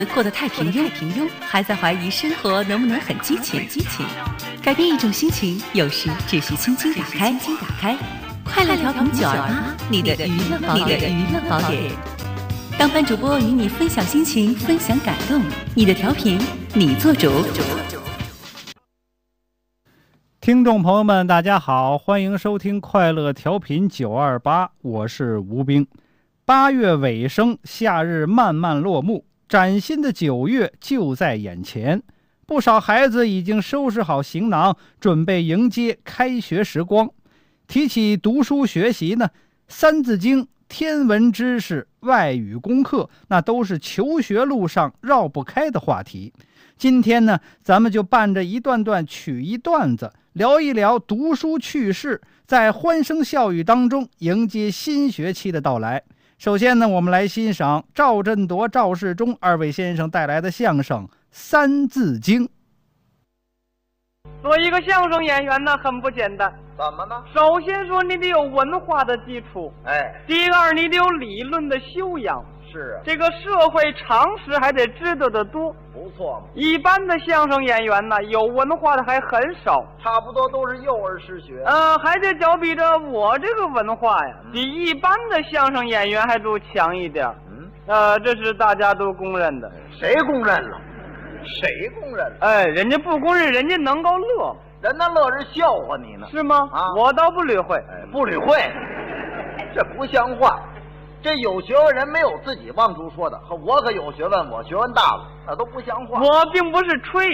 过得太平庸，还在怀疑生活能不能很激情。改变一种心情，有时只需轻轻打开。快乐调频928，你的娱乐宝典。当班主播与你分享心情，分享感动，你的调频，你做主。 听众朋友们，大家好，欢迎收听快乐调频928，我是吴冰。8月尾声，夏日慢慢落幕，崭新的9月就在眼前。不少孩子已经收拾好行囊，准备迎接开学时光。提起读书学习呢，三字经、天文知识、外语功课，那都是求学路上绕不开的话题。今天呢，咱们就伴着一段段取一段子，聊一聊读书趣事，在欢声笑语当中迎接新学期的到来。首先呢，我们来欣赏赵振铎、赵世忠二位先生带来的相声《三字经》。 做一个相声演员呢，很不简单。 怎么呢？ 首先说，你得有文化的基础；第二，你得有理论的修养。 是啊， 这个社会常识还得知道的多。 不错嘛。 一般的相声演员呢，有文化的还很少， 差不多都是幼儿失学。 还得较比着我这个文化呀，比一般的相声演员还都强一点。这是大家都公认的。 谁公认了？谁公认了？ 人家不公认，人家能够乐。 人家乐着笑话你呢。 是吗？我倒不理会。 不理会，这不像话。这有学问人没有自己往出说的，我可有学问，我学问大了，那都不像话。 我并不是吹